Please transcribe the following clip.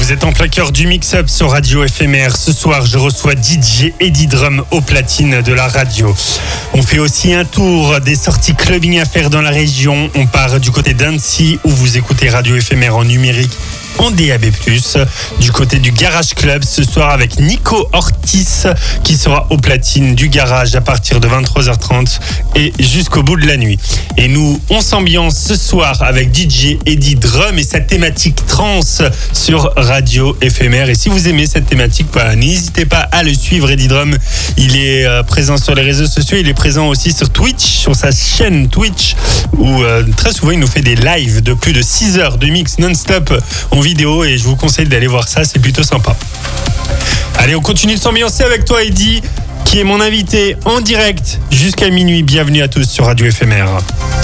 Vous êtes en plein cœur du mix-up sur Radio Éphémère. Ce soir, je reçois DJ Eddie Drum au platine de la radio. On fait aussi un tour des sorties clubbing à faire dans la région. On part du côté d'Annecy où vous écoutez Radio Éphémère en numérique en DAB+, du côté du Garage Club ce soir avec Nico Ortiz qui sera au platine du garage à partir de 23h30 et jusqu'au bout de la nuit. Et nous, on s'ambiance ce soir avec DJ Eddie Drum et sa thématique trance sur Radio Éphémère. Et si vous aimez cette thématique, n'hésitez pas à le suivre. Eddie Drum, il est présent sur les réseaux sociaux, il est présent aussi sur Twitch, sur sa chaîne Twitch où très souvent il nous fait des lives de plus de 6 heures de mix non-stop en vidéo et je vous conseille d'aller voir ça, c'est plutôt sympa. Allez, on continue de s'ambiancer avec toi Eddie, qui est mon invité en direct jusqu'à minuit. Bienvenue à tous sur Radio Éphémère.